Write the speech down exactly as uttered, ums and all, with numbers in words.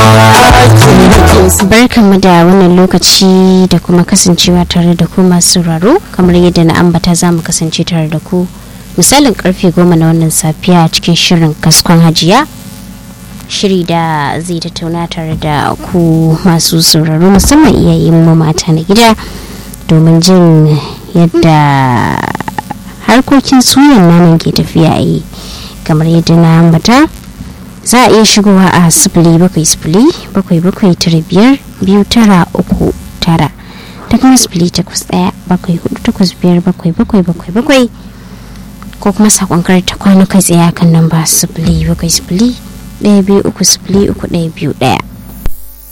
Barkanmu da wannan lokaci da kuma kasancewa tare da ku masu sauraro. Kamar yadda na ambata za mu kasance tare da ku misalin karfe goma na wannan safiya cikin shirin kaskon hajiya, shiri da zai tattauna tare da ku masu sauraro musamman iyayen mu mata na gida domin jin yadda harkokin suyan naman ke tafiya yi. Kamar yadda na ambata za a iya shigowa a sifili bakwai sifili bakwai bakwai tara biyar biyu tara uku tara da kuma sifili takwas ɗaya bakwai hudu takwas biyar bakwai bakwai bakwai bakwai ko kuma sakon karta kwano kai tsaye kan namba sifili bakwai sifili ɗaya biyu uku sifili uku ɗaya biyu ɗaya.